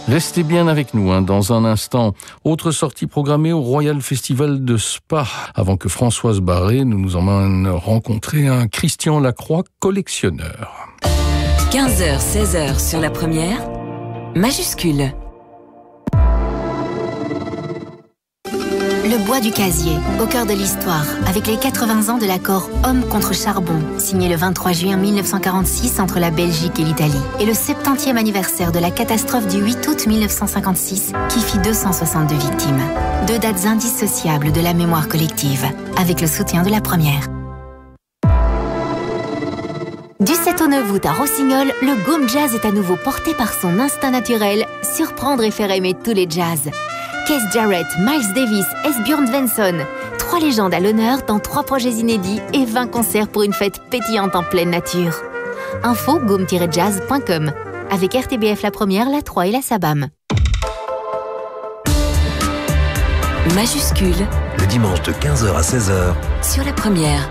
Restez bien avec nous, dans un instant. Autre sortie programmée au Royal Festival de Spa, avant que Françoise Barré nous emmène rencontrer un Christian Lacroix collectionneur. 15h, 16h sur la première, majuscule. Le bois du casier, au cœur de l'histoire, avec les 80 ans de l'accord Homme contre charbon, signé le 23 juin 1946 entre la Belgique et l'Italie, et le 70e anniversaire de la catastrophe du 8 août 1956, qui fit 262 victimes. 2 dates indissociables de la mémoire collective, avec le soutien de la première. Du 7 au 9 août à Rossignol, le Gaume Jazz est à nouveau porté par son instinct naturel, surprendre et faire aimer tous les jazz. Keith Jarrett, Miles Davis, Esbjörn Svensson. 3 légendes à l'honneur dans 3 projets inédits et 20 concerts pour une fête pétillante en pleine nature. Info gaume-jazz.com avec RTBF La Première, La 3 et la Sabam. Majuscule. Le dimanche de 15h à 16h. Sur la première.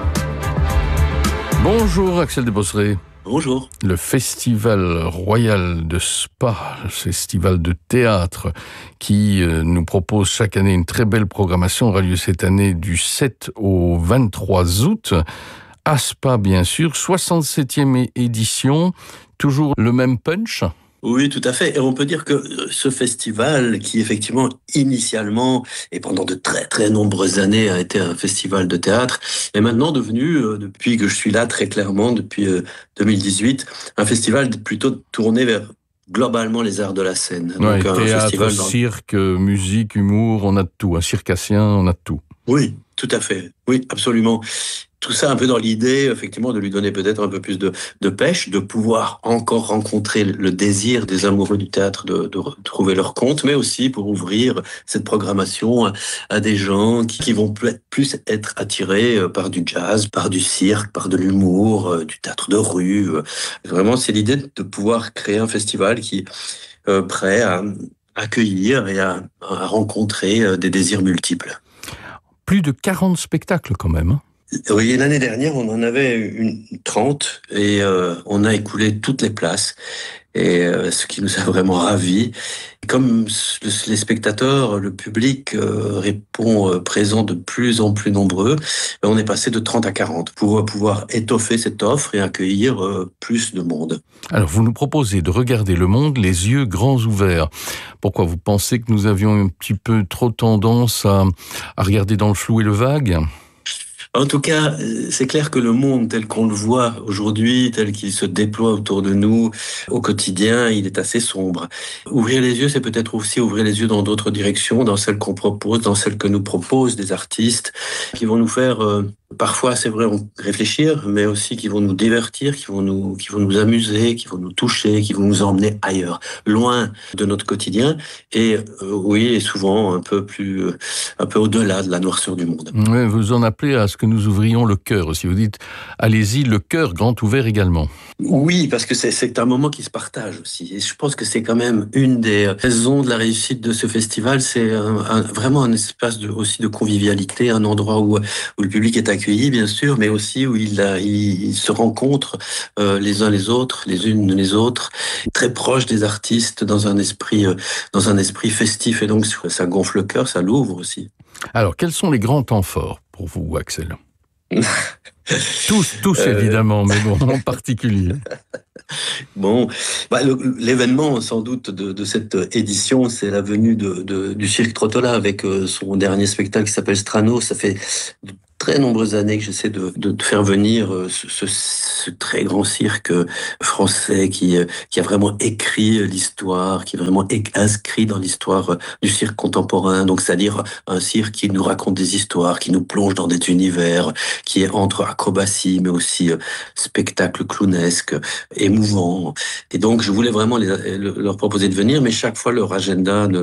Bonjour Axel Desbosserets. Bonjour. Le Festival Royal de Spa, le festival de théâtre qui nous propose chaque année une très belle programmation, aura lieu cette année du 7 au 23 août. À Spa, bien sûr, 67e édition, toujours le même punch. Oui, tout à fait. Et on peut dire que ce festival, qui effectivement, initialement, et pendant de très très nombreuses années, a été un festival de théâtre, est maintenant devenu, depuis que je suis là, très clairement, depuis 2018, un festival plutôt tourné vers globalement les arts de la scène. Ouais, donc, théâtre, un festival cirque, musique, humour, on a de tout. Un circassien, on a de tout. Oui, tout à fait. Oui, absolument. Tout ça un peu dans l'idée, effectivement, de lui donner peut-être un peu plus de pêche, de pouvoir encore rencontrer le désir des amoureux du théâtre de trouver leur compte, mais aussi pour ouvrir cette programmation à des gens qui vont plus être attirés par du jazz, par du cirque, par de l'humour, du théâtre de rue. Vraiment, c'est l'idée de pouvoir créer un festival qui est prêt à accueillir et à rencontrer des désirs multiples. Plus de 40 spectacles quand même. Oui, l'année dernière, on en avait une 30 et on a écoulé toutes les places. Et ce qui nous a vraiment ravis. Comme les spectateurs, le public répond présent de plus en plus nombreux, on est passé de 30 à 40 pour pouvoir étoffer cette offre et accueillir plus de monde. Alors, vous nous proposez de regarder le monde les yeux grands ouverts. Pourquoi vous pensez que nous avions un petit peu trop tendance à regarder dans le flou et le vague ? En tout cas, c'est clair que le monde tel qu'on le voit aujourd'hui, tel qu'il se déploie autour de nous au quotidien, il est assez sombre. Ouvrir les yeux, c'est peut-être aussi ouvrir les yeux dans d'autres directions, dans celles qu'on propose, dans celles que nous proposent des artistes, qui vont nous faire parfois, c'est vrai, réfléchir, mais aussi qui vont nous divertir, qui vont nous amuser, qui vont nous toucher, qui vont nous emmener ailleurs, loin de notre quotidien, et oui, et souvent un peu au-delà de la noirceur du monde. Oui, vous en appelez à ce que nous ouvrions le cœur aussi. Vous dites, allez-y, le cœur grand ouvert également. Oui, parce que c'est un moment qui se partage aussi. Et je pense que c'est quand même une des raisons de la réussite de ce festival. C'est vraiment un espace aussi de convivialité, un endroit où le public est accueilli, bien sûr, mais aussi où il se rencontrent les uns les autres, les unes les autres, très proches des artistes dans un esprit festif. Et donc, ça gonfle le cœur, ça l'ouvre aussi. Alors, quels sont les grands temps forts pour vous, Axel ? Tous évidemment, mais bon, en particulier. Bon, l'événement sans doute de cette édition, c'est la venue du Cirque Trottola avec son dernier spectacle qui s'appelle Strano. Ça fait de très nombreuses années que j'essaie de faire venir ce très grand cirque français qui a vraiment écrit l'histoire, qui est vraiment inscrit dans l'histoire du cirque contemporain. Donc, c'est-à-dire un cirque qui nous raconte des histoires, qui nous plonge dans des univers, qui est entre acrobatie, mais aussi spectacle clownesque, émouvant. Et donc, je voulais vraiment leur proposer de venir, mais chaque fois, leur agenda